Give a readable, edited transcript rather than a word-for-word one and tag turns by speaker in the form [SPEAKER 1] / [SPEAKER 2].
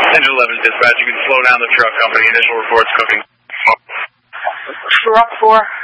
[SPEAKER 1] Engine 11 dispatch, you can slow down the truck company. Initial reports cooking.
[SPEAKER 2] Truck 4.